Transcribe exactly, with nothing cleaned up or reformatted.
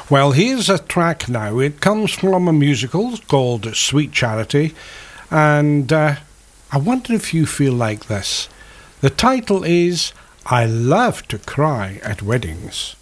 Well, here's a track now. It comes from a musical called Sweet Charity, and uh, I wonder if you feel like this. The title is I Love to Cry at Weddings.